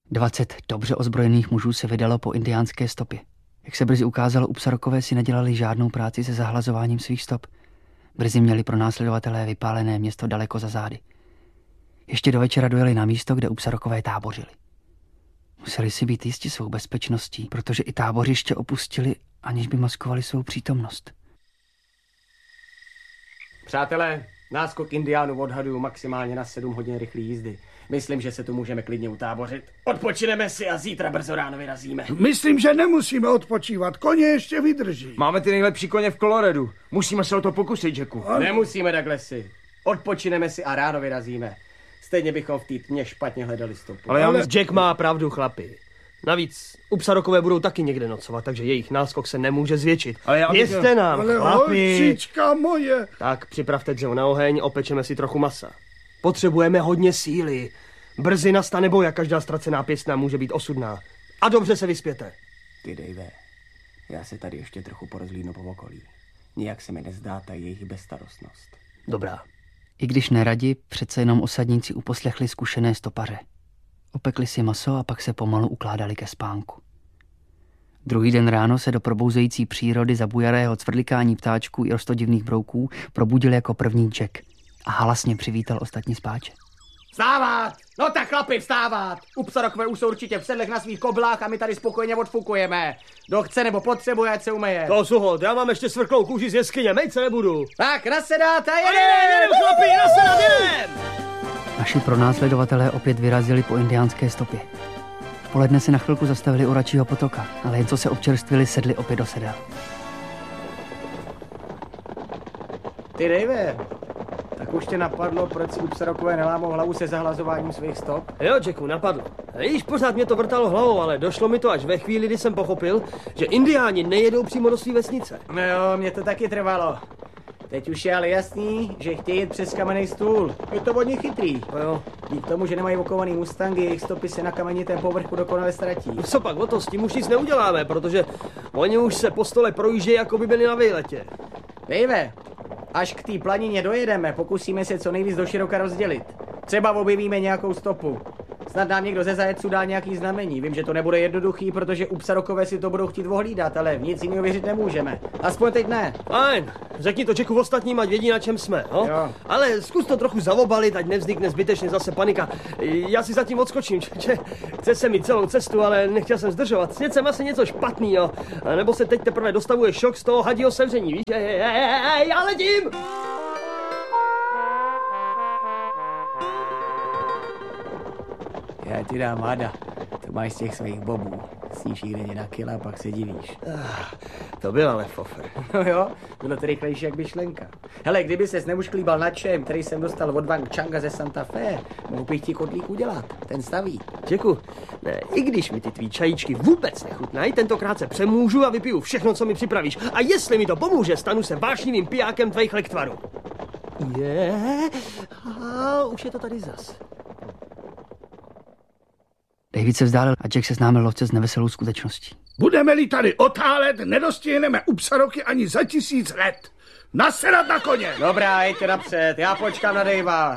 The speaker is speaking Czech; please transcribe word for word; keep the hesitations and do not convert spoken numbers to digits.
Dvacet dobře ozbrojených mužů se vydalo po indiánské stopě. Jak se brzy ukázalo, Upsarokové si nedělali žádnou práci se zahlazováním svých stop. Brzy měli pronásledovatelé vypálené město daleko za zády. Ještě do večera dojeli na místo, kde Upsarokové tábořili. Museli si být jistí svou bezpečností, protože i tábořiště opustili, aniž by maskovali svou přítomnost. Přátelé, náskok indiánů odhaduju maximálně na sedm hodin rychlé jízdy. Myslím, že se tu můžeme klidně utábořit. Odpočineme si a zítra brzo ráno vyrazíme. Myslím, že nemusíme odpočívat. Koně ještě vydrží. Máme ty nejlepší koně v Coloredu. Musíme se o to pokusit, Jacku. Ano. Nemusíme, Douglasi. Odpočineme si a ráno vyrazíme. Stejně bychom v té tmě špatně hledali stopu. Ale, Ale... Jack má pravdu, chlapi. Navíc Upsarokové budou taky někde nocovat, takže jejich náskok se nemůže zvětšit. Ale já Věřte bych... nám, Ale chlapi. holčička moje. Tak připravte dřevo na oheň, opečeme si trochu masa. Potřebujeme hodně síly. Brzy nastane boj a každá ztracená pěstna může být osudná. A dobře se vyspěte. Ty, Dave, já se tady ještě trochu porozhlídnu po okolí. Nijak se mi nezdá ta jejich bezstarostnost. Dobrá. I když neradi, přece jenom osadníci uposlechli zkušené stopaře. Opekli si maso a pak se pomalu ukládali ke spánku. Druhý den ráno se do probouzející přírody zabujarého cvrlikání ptáčků i rostodivných brouků probudil jako první Jack a halasně přivítal ostatní spáče. Vstávat! No tak chlapi, vstávat! Upsarokové už jsou určitě v sedlech na svých koblách a my tady spokojeně odfukujeme. Kdo chce nebo potřebuje, ať se umeje. To Suhod, já mám ještě svrklou kůži z jeskyně, mejt se nebudu. Tak, nasedat a jedem! Jedem, chlapi, nasedat, jedem! Naši pronásledovatelé opět vyrazili po indiánské stopě. V poledne se na chvilku zastavili u Račího potoka, ale jen co se občerstvili, sedli opět do sedel. Ty, Dave, tak už tě napadlo, proč si Upsarokové nelámou hlavu se zahlazováním svých stop? Jo, Jacku, napadlo. Již pořád mě to vrtalo hlavou, ale došlo mi to až ve chvíli, kdy jsem pochopil, že indiáni nejedou přímo do své vesnice. No jo, mě to taky trvalo. Teď už je ale jasný, že chtějí jít přes kamenný stůl. Je to hodně chytrý. No jo. Dík tomu, že nemají okovaný mustangy, jejich stopy se na kamenitém povrchu dokonale ztratí. Co pak o to, s tím už nic neuděláme, protože oni už se po stole projíždějí, jako by byli na výletě. Dave, až k té planině dojedeme, pokusíme se co nejvíc doširoka rozdělit. Třeba objevíme nějakou stopu. Snad nám někdo ze zajeců dá nějaký znamení. Vím, že to nebude jednoduchý, protože Upsarokové si to budou chtít ohlídat, ale nic jiného věřit nemůžeme. Aspoň teď ne. Fajn, řekni to Jacku ostatním, ať vědí, na čem jsme, no? Jo. Ale zkus to trochu zavobalit, ať nevznikne zbytečně zase panika. Já si zatím odskočím, če, chce se mi celou cestu, ale nechtěl jsem zdržovat. Sněd jsem asi něco špatný, jo? A nebo se teď teprve dostavuje šok z toho hadího sevření, víš? Ej, ej, ej, ej, já letím! Já ti dám hada. To máš z těch svých bobů. Sníš jich denně na kila a pak se divíš. Ah, to byl ale fofr. No jo, bylo to rychlejší jak myšlenka. Hele, kdyby ses neušklíbal na čem, který jsem dostal od Wang Changa ze Santa Fe, mohl bych ti kotlík udělat. Ten staví. Děku, ne, i když mi ty tvý čajíčky vůbec nechutnají, tentokrát se přemůžu a vypiju všechno, co mi připravíš. A jestli mi to pomůže, stanu se vášnivým pijákem tvých lektvarů. Je, a už je to tady zas. David se vzdálil a Jack se známil lovce s neveselou skutečností. Budeme-li tady otálet, nedostihneme Upsaroky ani za tisíc let. Nasedat na koně! Dobrá, jeďte napřed, já počkám na Davea.